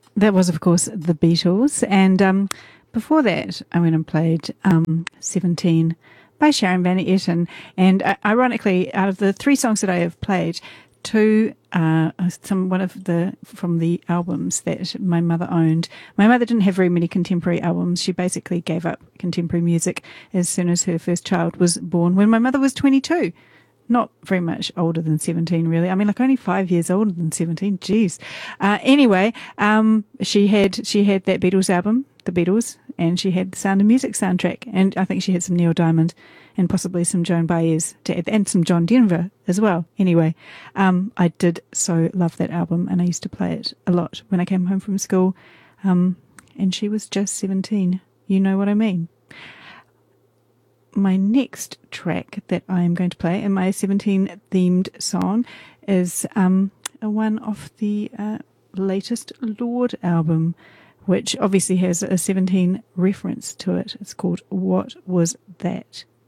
That was, of course, the Beatles. And before that, I went and played 17 by Sharon Van Etten. And ironically, out of the three songs that I have played, two one of the from the albums that my mother owned. My mother didn't have very many contemporary albums. She basically gave up contemporary music as soon as her first child was born when my mother was 22. Not very much older than 17, really. I mean, like only 5 years older than 17. Jeez. Anyway, she had that Beatles album, The Beatles, and she had the Sound of Music soundtrack. And I think she had some Neil Diamond and possibly some Joan Baez and some John Denver as well. Anyway, I did so love that album, and I used to play it a lot when I came home from school. And she was just 17. You know what I mean? My next track that I am going to play in my 17 themed song is one off the latest Lorde album, which obviously has a 17 reference to it. It's called What Was That?